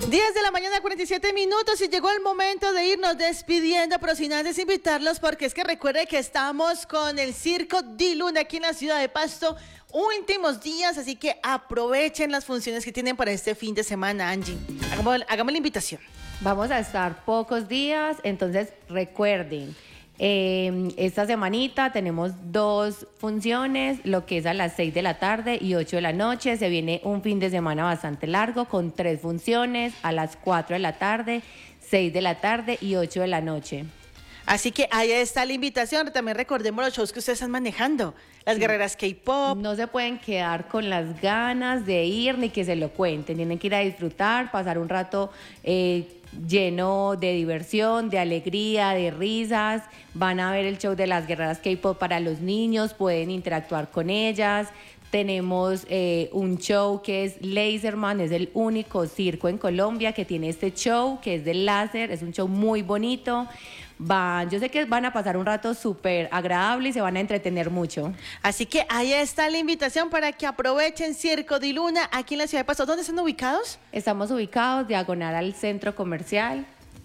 10 de la mañana, 47 minutos, y llegó el momento de irnos despidiendo, pero sin antes invitarlos, porque es que recuerde que estamos con el Circo Di Luna aquí en la ciudad de Pasto, últimos días, así que aprovechen las funciones que tienen para este fin de semana, Angie. Hagamos la invitación. Vamos a estar pocos días, entonces recuerden, esta semanita tenemos 2 funciones, lo que es a las 6 de la tarde y 8 de la noche. Se viene un fin de semana bastante largo con 3 funciones a las 4 de la tarde, 6 de la tarde y 8 de la noche. Así que ahí está la invitación. También recordemos los shows que ustedes están manejando. Las guerreras K-pop. No se pueden quedar con las ganas de ir ni que se lo cuenten. Tienen que ir a disfrutar, pasar un rato lleno de diversión, de alegría, de risas. Van a ver el show de las guerreras K-pop para los niños, pueden interactuar con ellas. Tenemos un show que es Laserman, es el único circo en Colombia que tiene este show, que es de láser, es un show muy bonito. Yo sé que van a pasar un rato súper agradable y se van a entretener mucho. Así que ahí está la invitación para que aprovechen Circo Di Luna aquí en la ciudad de Pasto. ¿Dónde están ubicados? Estamos ubicados diagonal al centro comercial.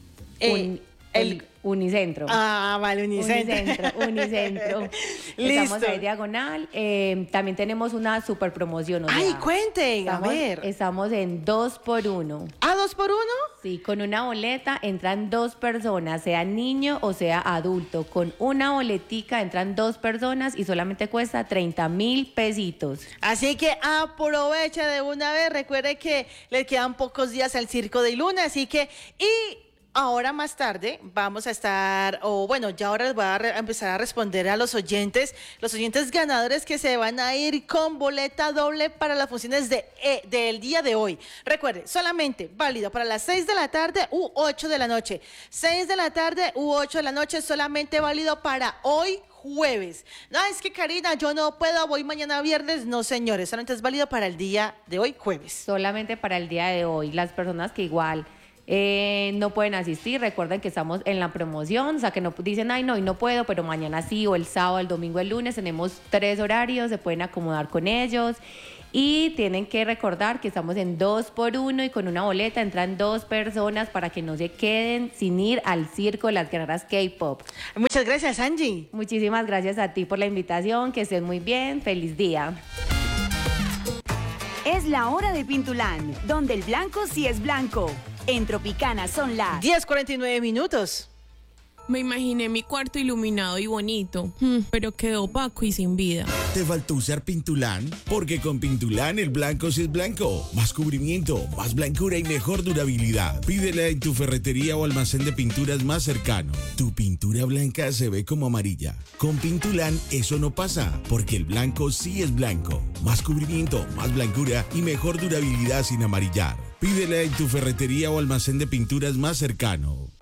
El Unicentro. Ah, vale, Unicentro. Estamos ahí diagonal. También tenemos una super promoción. Ay, cuente, a ver. Estamos en 2x1. ¿Ah, 2x1? Sí, con una boleta entran 2 personas, sea niño o sea adulto. Con una boletica entran 2 personas y solamente cuesta 30,000 pesitos. Así que aprovecha de una vez. Recuerde que les quedan pocos días al Circo Di Luna, así que... Ahora más tarde vamos a estar, ya ahora les voy a empezar a responder a los oyentes ganadores que se van a ir con boleta doble para las funciones del día de hoy. Recuerde, solamente válido para las 6 de la tarde u 8 de la noche. 6 de la tarde u 8 de la noche, solamente válido para hoy, jueves. No, es que Karina, yo no puedo, voy mañana viernes. No, señores, solamente es válido para el día de hoy, jueves. Solamente para el día de hoy. Las personas que igual... no pueden asistir, recuerden que estamos en la promoción, o sea que no dicen, ay no, hoy no puedo, pero mañana sí, o el sábado, el domingo, el lunes, tenemos 3 horarios, se pueden acomodar con ellos y tienen que recordar que estamos en 2x1 y con una boleta entran 2 personas para que no se queden sin ir al circo de las guerreras K-pop. Muchas gracias, Angie. Muchísimas gracias a ti por la invitación, que estén muy bien, feliz día. Es la hora de Pintulán, donde el blanco sí es blanco. En Tropicana son las 10:49 minutos. Me imaginé mi cuarto iluminado y bonito, pero quedó opaco y sin vida. ¿Te faltó usar Pintulán? Porque con Pintulán el blanco sí es blanco. Más cubrimiento, más blancura y mejor durabilidad. Pídela en tu ferretería o almacén de pinturas más cercano. Tu pintura blanca se ve como amarilla. Con Pintulán eso no pasa, porque el blanco sí es blanco. Más cubrimiento, más blancura y mejor durabilidad sin amarillar. Pídela en tu ferretería o almacén de pinturas más cercano.